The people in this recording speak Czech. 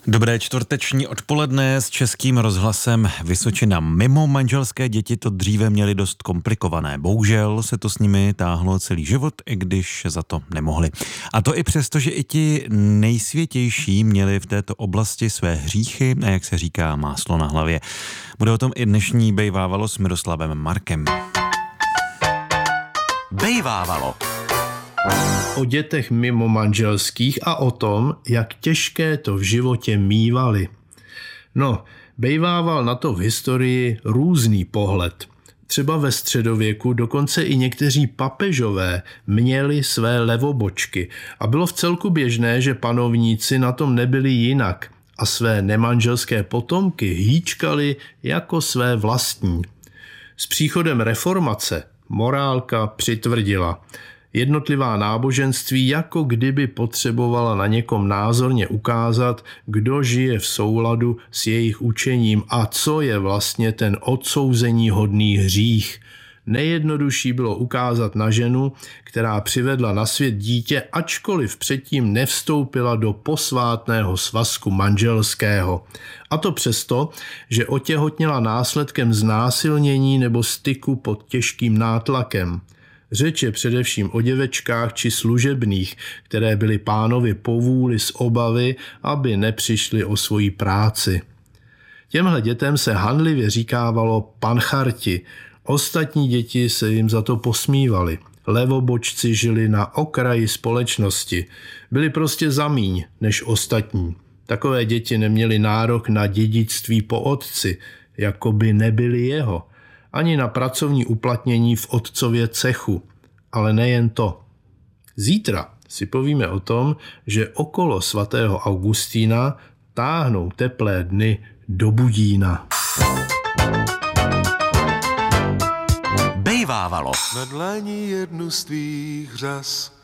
Dobré čtvrteční odpoledne s Českým rozhlasem Vysočina. Mimo manželské děti to dříve měli dost komplikované. Bohužel se to s nimi táhlo celý život, i když za to nemohli. A to i přesto, že i ti nejsvětější měli v této oblasti své hříchy a jak se říká, máslo na hlavě. Bude o tom i dnešní Bejvávalo s Miroslavem Markem. Bejvávalo. O dětech mimo manželských a o tom, jak těžké to v životě mívali. No, bejvával na to v historii různý pohled. Třeba ve středověku dokonce i někteří papežové měli své levobočky a bylo vcelku běžné, že panovníci na tom nebyli jinak a své nemanželské potomky hýčkali jako své vlastní. S příchodem reformace morálka přitvrdila. Jednotlivá náboženství jako kdyby potřebovala na někom názorně ukázat, kdo žije v souladu s jejich učením a co je vlastně ten odsouzeníhodný hřích. Nejjednodušší bylo ukázat na ženu, která přivedla na svět dítě, ačkoliv předtím nevstoupila do posvátného svazku manželského. A to přesto, že otěhotněla následkem znásilnění nebo styku pod těžkým nátlakem. Řeč je především o děvečkách či služebných, které byly pánovi povůli z obavy, aby nepřišli o svoji práci. Těmhle dětem se hanlivě říkávalo pancharti, ostatní děti se jim za to posmívali. Levobočci žili na okraji společnosti, byli prostě zamíň než ostatní. Takové děti neměly nárok na dědictví po otci, jako by nebyli jeho, ani na pracovní uplatnění v otcově cechu. Ale nejen to. Zítra si povíme o tom, že okolo svatého Augustína táhnou teplé dny do Budína. Bejvávalo. Na dlani jednu z tvých řas